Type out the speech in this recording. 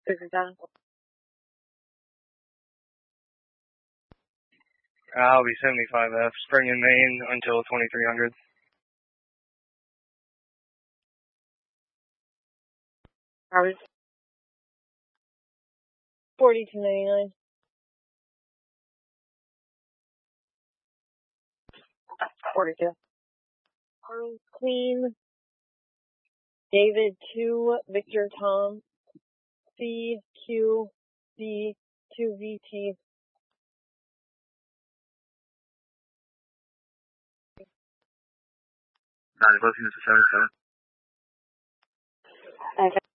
Victor John. I'll be 75F, spring in Maine until 2300. Robert. 4299. $42. Queen. David 2, Victor Tom, CQC 2VT. Closing, this is 77.